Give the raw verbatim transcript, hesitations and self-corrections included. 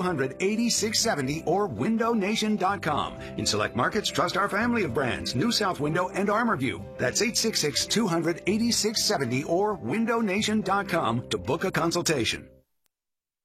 hundred, eighty-six seventy or window nation dot com. In select markets, trust our family of brands, New South Window and ArmorView. That's eight six six, two hundred, eighty-six seventy or window nation dot com to book a consultation.